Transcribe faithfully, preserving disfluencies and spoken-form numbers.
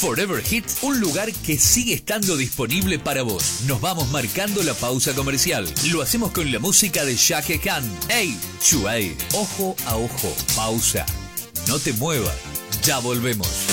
Forever Hits, un lugar que sigue estando disponible para vos. Nos vamos marcando la pausa comercial. Lo hacemos con la música de Chaka Khan. Ey, Chuay, ojo a ojo, pausa. No te muevas, ya volvemos.